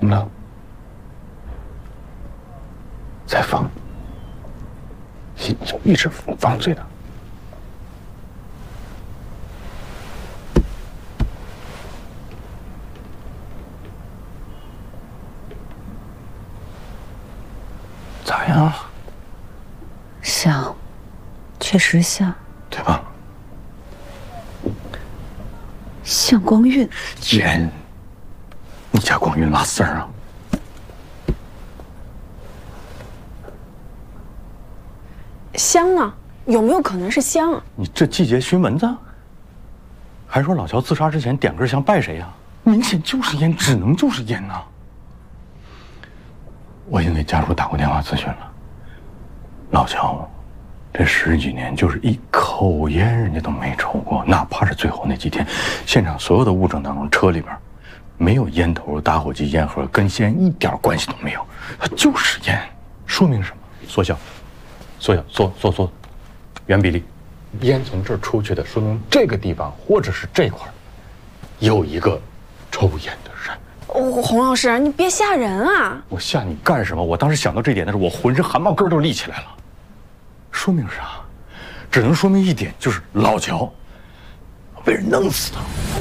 怎么了？再放，一直放嘴的。咋样？ 像，确实像， 对吧？ 像光晕。 烟，你家光晕拉丝儿啊？ 香啊，有没有可能是香啊？ 你这季节熏蚊子？还说老乔自杀之前点根香拜谁呀？明显就是烟，只能就是烟呐！我已经给家属打过电话咨询了，老乔这10几年就是一口烟人家都没抽过，哪怕是最后那几天，现场所有的物证当中，车里边没有烟头、打火机、烟盒，跟吸烟一点关系都没有，它就是烟，说明什么？缩小，缩，原比例，烟从这儿出去的，说明这个地方或者是这块有一个抽烟的人。 洪老师，你别吓人啊！ 我吓你干什么？我当时想到这点的时候，我浑身汗毛根都立起来了。说明啥？只能说明一点，就是老乔被人弄死的。